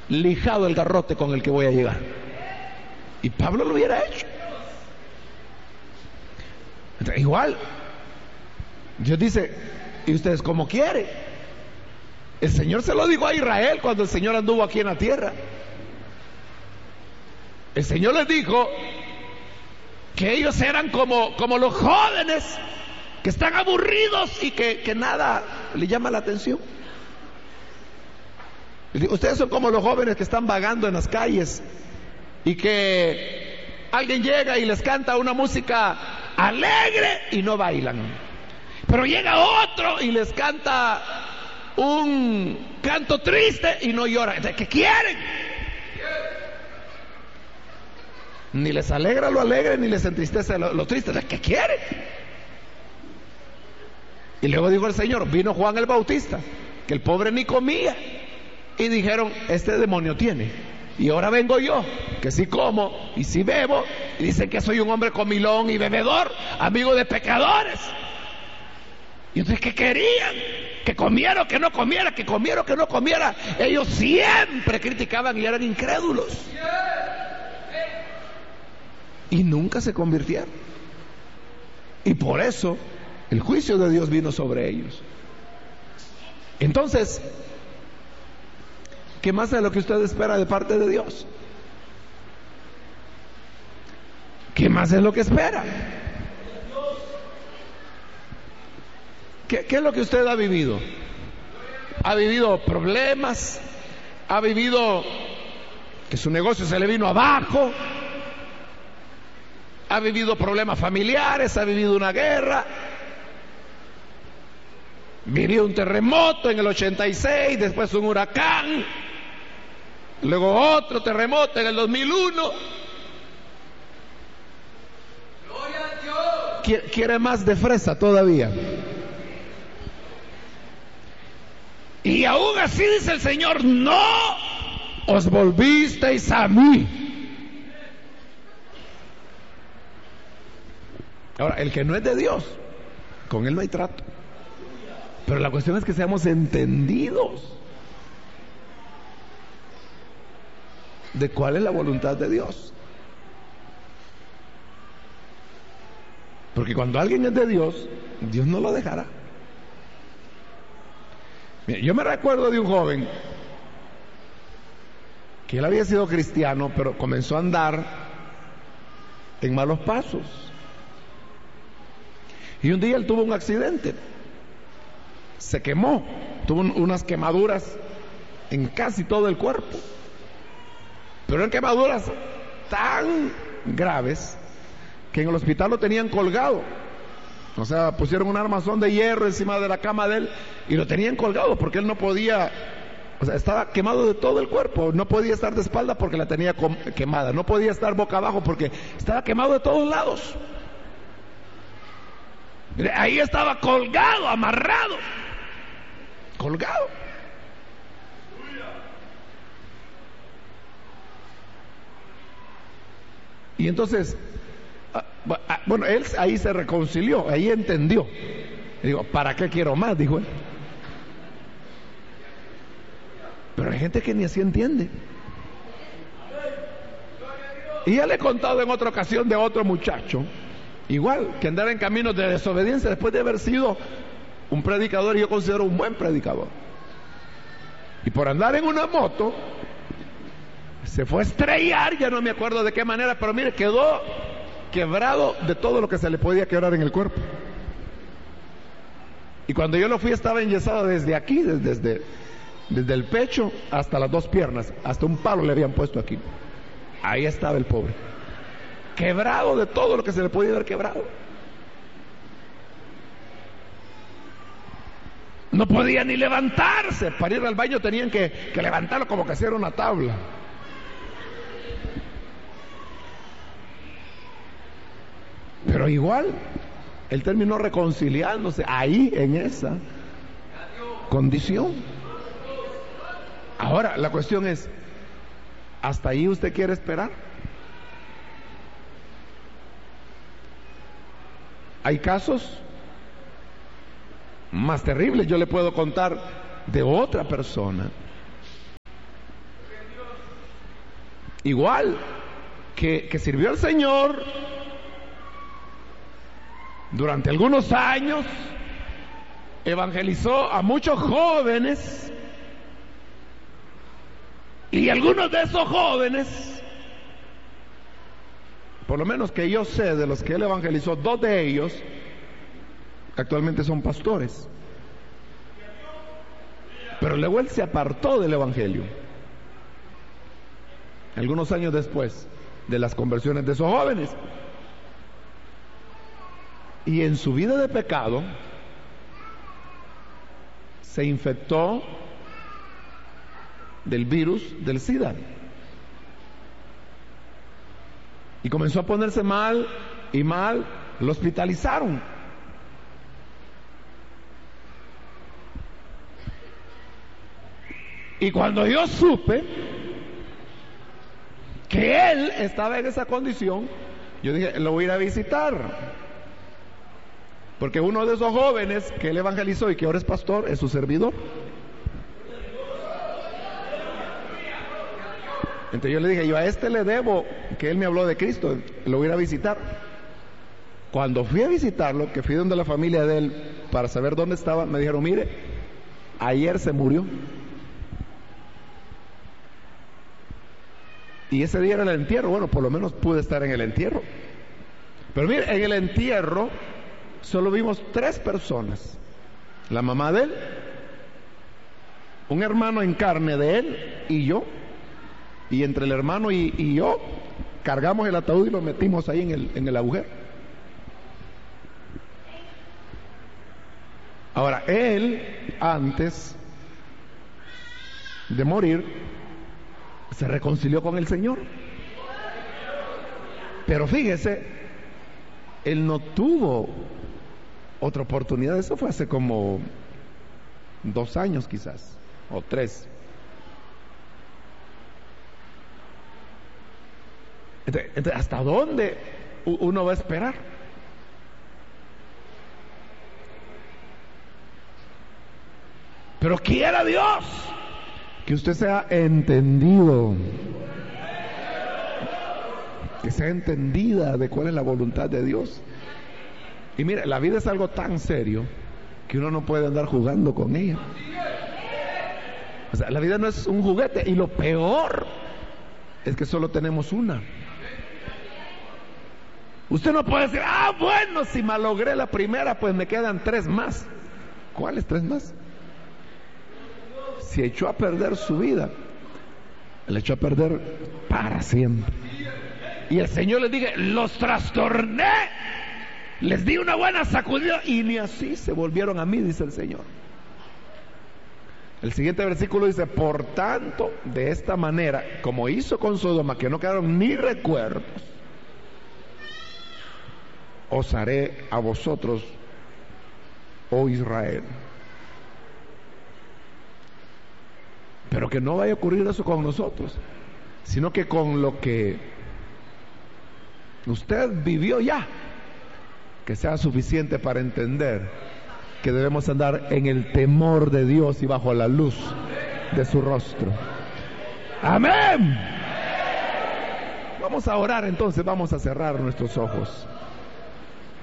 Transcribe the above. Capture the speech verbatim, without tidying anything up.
lijado el garrote con el que voy a llegar. Y Pablo lo hubiera hecho. Entonces, igual, Dios dice, ¿y ustedes cómo quieren? El Señor se lo dijo a Israel cuando el Señor anduvo aquí en la tierra. El Señor les dijo que ellos eran como, como los jóvenes que están aburridos y que, que nada le llama la atención. Ustedes son como los jóvenes que están vagando en las calles y que alguien llega y les canta una música alegre y no bailan, pero llega otro y les canta un canto triste y no lloran. ¿Qué quieren? Ni les alegra lo alegre ni les entristece lo, lo triste. ¿Qué quieren? Y luego dijo el Señor, vino Juan el Bautista, que el pobre ni comía, y dijeron, este demonio tiene. Y ahora vengo yo, que sí como y sí bebo, y dicen que soy un hombre comilón y bebedor, amigo de pecadores. Y entonces, ¿qué querían? Que comiera o que no comiera, que comiera o que no comiera. Ellos siempre criticaban y eran incrédulos. Y nunca se convirtieron. Y por eso el juicio de Dios vino sobre ellos. Entonces, ¿qué más es lo que usted espera de parte de Dios? ¿Qué más es lo que espera? ¿Qué, qué es lo que usted ha vivido? ¿Ha vivido problemas? ¿Ha vivido que su negocio se le vino abajo? ¿Ha vivido problemas familiares? ¿Ha vivido una guerra? Vivió un terremoto en el ochenta y seis, después un huracán, luego otro terremoto en el dos mil uno. ¿Quiere más de fresa todavía? Y aún así dice el Señor, no os volvisteis a mí. Ahora, el que no es de Dios, con él no hay trato. Pero la cuestión es que seamos entendidos de cuál es la voluntad de Dios. Porque cuando alguien es de Dios, Dios no lo dejará. Mira, yo me recuerdo de un joven que él había sido cristiano, pero comenzó a andar en malos pasos. Y un día él tuvo un accidente. Se quemó, tuvo unas quemaduras en casi todo el cuerpo, pero eran quemaduras tan graves que en el hospital lo tenían colgado. O sea, pusieron un armazón de hierro encima de la cama de él y lo tenían colgado porque él no podía, o sea, estaba quemado de todo el cuerpo, no podía estar de espalda porque la tenía quemada, no podía estar boca abajo porque estaba quemado de todos lados. Ahí estaba colgado, amarrado, colgado. Y entonces, bueno, él ahí se reconcilió, ahí entendió. Y digo, ¿para qué quiero más? Dijo él. Pero hay gente que ni así entiende. Y ya le he contado en otra ocasión de otro muchacho, igual, que andaba en caminos de desobediencia después de haber sido un predicador, y yo considero un buen predicador. Y por andar en una moto, se fue a estrellar, ya no me acuerdo de qué manera, pero mire, quedó quebrado de todo lo que se le podía quebrar en el cuerpo. Y cuando yo lo fui estaba enyesado desde aquí, desde, desde, desde el pecho hasta las dos piernas, hasta un palo le habían puesto aquí. Ahí estaba el pobre, quebrado de todo lo que se le podía haber quebrado. No podía ni levantarse. Para ir al baño tenían que, que levantarlo como que hiciera una tabla. Pero igual, él terminó reconciliándose ahí en esa condición. Ahora, la cuestión es, ¿hasta ahí usted quiere esperar? Hay casos más terribles. Yo le puedo contar de otra persona igual, que, que sirvió al Señor durante algunos años, evangelizó a muchos jóvenes, y algunos de esos jóvenes, por lo menos que yo sé de los que él evangelizó, dos de ellos actualmente son pastores. Pero luego él se apartó del evangelio algunos años después de las conversiones de esos jóvenes, y en su vida de pecado se infectó del virus del SIDA y comenzó a ponerse mal y mal. Lo hospitalizaron. Y cuando yo supe que él estaba en esa condición, yo dije, lo voy a ir a visitar, porque uno de esos jóvenes que él evangelizó y que ahora es pastor es su servidor. Entonces yo le dije, yo a este le debo que él me habló de Cristo, lo voy a ir a visitar. Cuando fui a visitarlo, que fui donde la familia de él para saber dónde estaba, me dijeron, mire, ayer se murió. Y ese día era el entierro. Bueno, por lo menos pude estar en el entierro. Pero mire, en el entierro solo vimos tres personas: la mamá de él, un hermano en carne de él y yo. Y entre el hermano y, y yo cargamos el ataúd y lo metimos ahí en el, en el agujero. Ahora, él, antes de morir, se reconcilió con el Señor. Pero fíjese, él no tuvo otra oportunidad. Eso fue hace como dos años quizás, o tres. Entonces, entonces, ¿hasta dónde uno va a esperar? Pero quiera Dios que usted sea entendido, que sea entendida de cuál es la voluntad de Dios. Y mire, la vida es algo tan serio que uno no puede andar jugando con ella. O sea, la vida no es un juguete, y lo peor es que solo tenemos una. Usted no puede decir, ah, bueno, si malogré la primera, pues me quedan tres más. ¿Cuáles tres más? Si echó a perder su vida, la echó a perder para siempre. Y el Señor les dije, los trastorné, les di una buena sacudida y ni así se volvieron a mí, dice el Señor. El siguiente versículo dice, por tanto, de esta manera, como hizo con Sodoma, que no quedaron ni recuerdos, os haré a vosotros, oh Israel. Pero que no vaya a ocurrir eso con nosotros, sino que con lo que usted vivió ya, que sea suficiente para entender que debemos andar en el temor de Dios y bajo la luz de su rostro. Amén. Vamos a orar entonces, vamos a cerrar nuestros ojos.